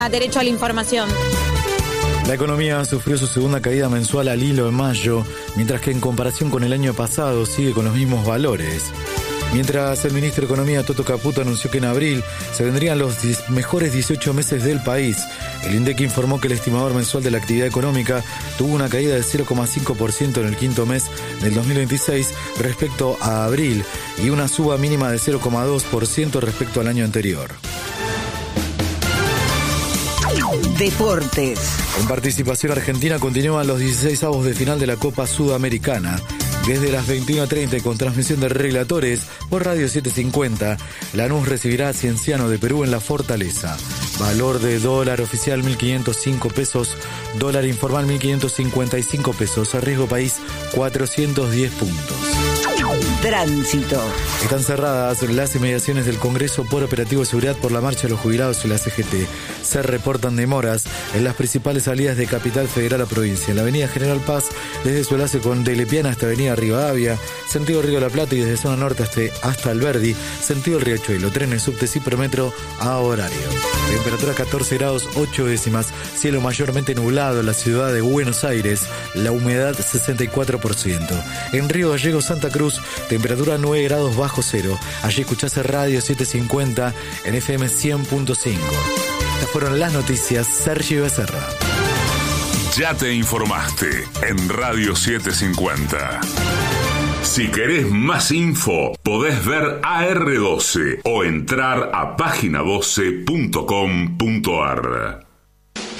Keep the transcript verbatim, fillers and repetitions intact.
Derecho a la información. La economía sufrió su segunda caída mensual al hilo en mayo, mientras que en comparación con el año pasado sigue con los mismos valores. Mientras el ministro de Economía, Toto Caputo, anunció que en abril se vendrían los diez mejores dieciocho meses del país, el INDEC informó que el estimador mensual de la actividad económica tuvo una caída de cero coma cinco por ciento en el quinto mes del dos mil veintiséis respecto a abril y una suba mínima de cero coma dos por ciento respecto al año anterior. Deportes. En participación argentina continúan los dieciseisavos de final de la Copa Sudamericana. Desde las veintiuno treinta y con transmisión de Relatores por Radio setecientos cincuenta, Lanús recibirá a Cienciano de Perú en La Fortaleza. Valor de dólar oficial mil quinientos cinco pesos, dólar informal mil quinientos cincuenta y cinco pesos, a riesgo país cuatrocientos diez puntos. Tránsito. Están cerradas las inmediaciones del Congreso por operativo de seguridad por la marcha de los jubilados y la C G T. Se reportan demoras en las principales salidas de Capital Federal a provincia. En la avenida General Paz, desde su enlace con Delepiana hasta avenida Rivadavia, sentido Río de la Plata, y desde zona norte hasta, hasta Alberdi, sentido el Riachuelo. Trenes, subte, Cipermetro a horario. Temperatura catorce grados ocho décimas. Cielo mayormente nublado en la ciudad de Buenos Aires. La humedad sesenta y cuatro por ciento. En Río Gallegos, Santa Cruz, temperatura nueve grados bajo cero. Allí escuchás Radio setecientos cincuenta en F M cien punto cinco. Estas fueron las noticias. Sergio Becerra. Ya te informaste en Radio setecientos cincuenta. Si querés más info, podés ver A R doce o entrar a página doce punto com punto ar.